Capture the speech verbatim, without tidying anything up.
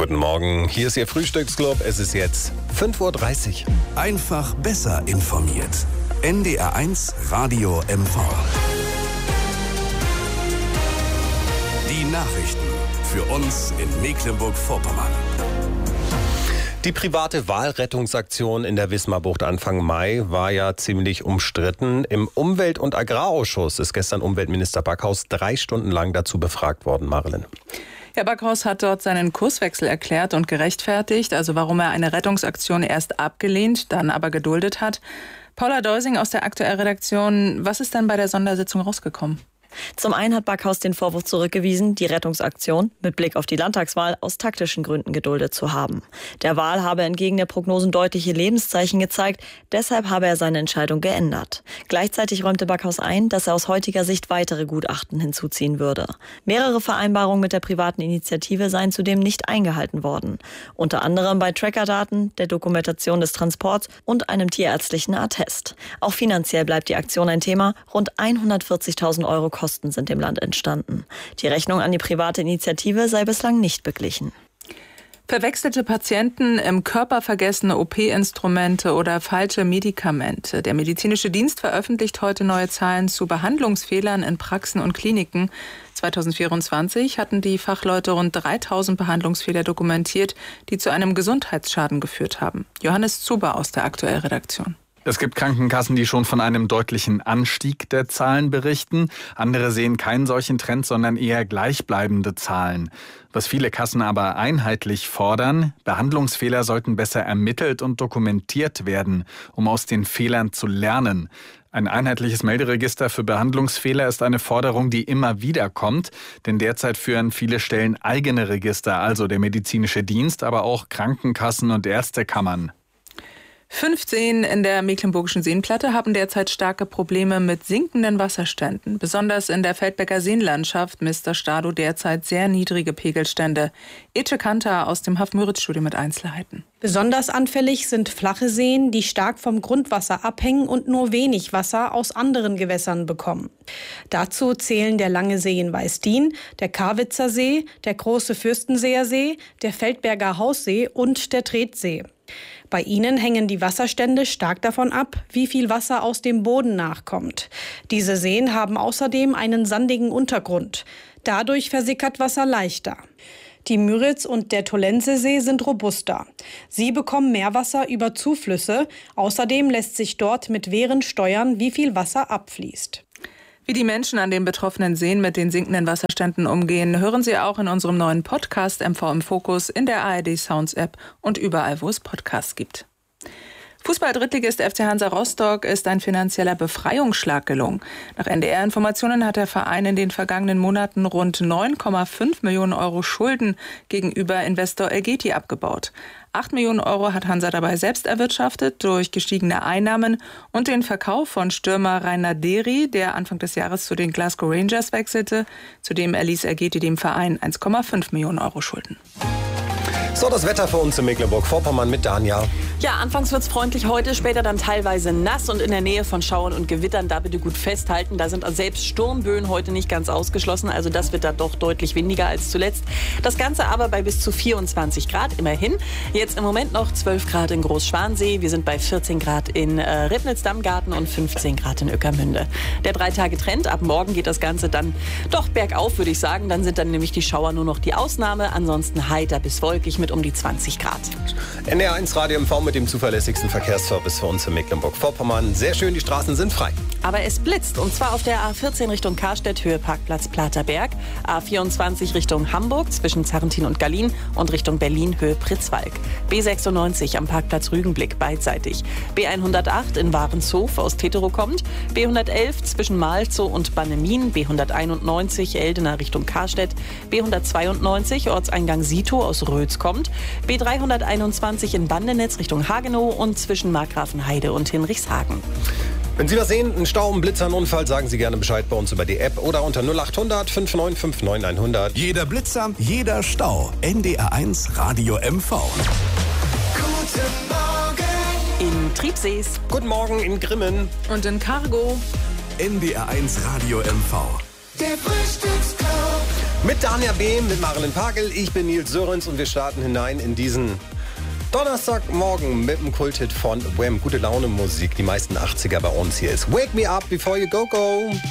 Guten Morgen, hier ist Ihr Frühstücksclub. Es ist jetzt fünf Uhr dreißig. Einfach besser informiert. N D R eins Radio M V. Die Nachrichten für uns in Mecklenburg-Vorpommern. Die private Walrettungsaktion in der Wismarbucht Anfang Mai war ja ziemlich umstritten. Im Umwelt- und Agrarausschuss ist gestern Umweltminister Backhaus drei Stunden lang dazu befragt worden, Marilyn. Herr Backhaus hat dort seinen Kurswechsel erklärt und gerechtfertigt, also warum er eine Rettungsaktion erst abgelehnt, dann aber geduldet hat. Paula Deusing aus der Aktuell-Redaktion, was ist denn bei der Sondersitzung rausgekommen? Zum einen hat Backhaus den Vorwurf zurückgewiesen, die Rettungsaktion mit Blick auf die Landtagswahl aus taktischen Gründen geduldet zu haben. Der Wahl habe entgegen der Prognosen deutliche Lebenszeichen gezeigt, deshalb habe er seine Entscheidung geändert. Gleichzeitig räumte Backhaus ein, dass er aus heutiger Sicht weitere Gutachten hinzuziehen würde. Mehrere Vereinbarungen mit der privaten Initiative seien zudem nicht eingehalten worden. Unter anderem bei Trackerdaten, der Dokumentation des Transports und einem tierärztlichen Attest. Auch finanziell bleibt die Aktion ein Thema. Rund hundertvierzigtausend Euro Kosten sind im Land entstanden. Die Rechnung an die private Initiative sei bislang nicht beglichen. Verwechselte Patienten, im Körper vergessene O P-Instrumente oder falsche Medikamente. Der medizinische Dienst veröffentlicht heute neue Zahlen zu Behandlungsfehlern in Praxen und Kliniken. zwanzig vierundzwanzig hatten die Fachleute rund dreitausend Behandlungsfehler dokumentiert, die zu einem Gesundheitsschaden geführt haben. Johannes Zuber aus der Aktuell-Redaktion. Es gibt Krankenkassen, die schon von einem deutlichen Anstieg der Zahlen berichten. Andere sehen keinen solchen Trend, sondern eher gleichbleibende Zahlen. Was viele Kassen aber einheitlich fordern: Behandlungsfehler sollten besser ermittelt und dokumentiert werden, um aus den Fehlern zu lernen. Ein einheitliches Melderegister für Behandlungsfehler ist eine Forderung, die immer wieder kommt, denn derzeit führen viele Stellen eigene Register, also der medizinische Dienst, aber auch Krankenkassen und Ärztekammern. Fünf Seen in der Mecklenburgischen Seenplatte haben derzeit starke Probleme mit sinkenden Wasserständen. Besonders in der Feldbecker Seenlandschaft misst das Stado derzeit sehr niedrige Pegelstände. Ece Kanter aus dem Haff-Müritz-Studio mit Einzelheiten. Besonders anfällig sind flache Seen, die stark vom Grundwasser abhängen und nur wenig Wasser aus anderen Gewässern bekommen. Dazu zählen der Lange See in Weißdien, der Karwitzer See, der Große Fürstenseer See, der Feldberger Haussee und der Tretsee. Bei ihnen hängen die Wasserstände stark davon ab, wie viel Wasser aus dem Boden nachkommt. Diese Seen haben außerdem einen sandigen Untergrund. Dadurch versickert Wasser leichter. Die Müritz- und der Tollensesee sind robuster. Sie bekommen Meerwasser über Zuflüsse. Außerdem lässt sich dort mit Wehren steuern, wie viel Wasser abfließt. Wie die Menschen an den betroffenen Seen mit den sinkenden Wasserständen umgehen, hören Sie auch in unserem neuen Podcast M V im Fokus, in der A R D Sounds App und überall, wo es Podcasts gibt. Fußball-Drittligist F C Hansa Rostock ist ein finanzieller Befreiungsschlag gelungen. Nach N D R-Informationen hat der Verein in den vergangenen Monaten rund neun Komma fünf Millionen Euro Schulden gegenüber Investor Elgeti abgebaut. acht Millionen Euro hat Hansa dabei selbst erwirtschaftet durch gestiegene Einnahmen und den Verkauf von Stürmer Rainer Deri, der Anfang des Jahres zu den Glasgow Rangers wechselte. Zudem erließ Elgeti dem Verein eins Komma fünf Millionen Euro Schulden. So, das Wetter für uns in Mecklenburg-Vorpommern mit Danja. Ja, anfangs wird's freundlich heute, später dann teilweise nass und in der Nähe von Schauern und Gewittern. Da bitte gut festhalten. Da sind selbst Sturmböen heute nicht ganz ausgeschlossen. Also das wird da doch deutlich windiger als zuletzt. Das Ganze aber bei bis zu vierundzwanzig Grad immerhin. Jetzt im Moment noch zwölf Grad in Großschwansee. Wir sind bei vierzehn Grad in äh, Ribnitz-Dammgarten und fünfzehn Grad in Ueckermünde. Der Drei-Tage-Trend. Ab morgen geht das Ganze dann doch bergauf, würde ich sagen. Dann sind dann nämlich die Schauer nur noch die Ausnahme. Ansonsten heiter bis wolkig mit um die zwanzig Grad. N D R eins Radio M V mit dem zuverlässigsten Verkehrsservice für uns in Mecklenburg-Vorpommern. Sehr schön, die Straßen sind frei. Aber es blitzt, und zwar auf der A vierzehn Richtung Karstedt, Höhe Parkplatz Platerberg, A vierundzwanzig Richtung Hamburg zwischen Zarrentin und Gallien und Richtung Berlin, Höhe Pritzwalk. B sechsundneunzig am Parkplatz Rügenblick beidseitig. B hundertacht in Warenshof aus Teterow kommt. B hundertelf zwischen Malzow und Bannemin. B hunderteinundneunzig Eldener Richtung Karstedt. B hundertzweiundneunzig Ortseingang Sito aus Rötz kommt. B dreihunderteinundzwanzig in Bandenetz Richtung Hagenow und zwischen Markgrafenheide und Hinrichshagen. Wenn Sie was sehen, einen Stau, einen Blitzer, einen Unfall, sagen Sie gerne Bescheid bei uns über die App oder unter null achthundert fünf neun fünf neun hundert. Jeder Blitzer, jeder Stau. N D R eins Radio M V. Guten Morgen in Triebsees. Guten Morgen in Grimmen. Und in Cargo. N D R eins Radio M V. Der Frühstücksclub. Mit Dania Behm, mit Marilyn Pagel, ich bin Nils Sörens und wir starten hinein in diesen Donnerstagmorgen mit dem Kulthit von Wham. Gute Laune Musik, die meisten achtziger bei uns. Hier ist Wake Me Up Before You Go Go.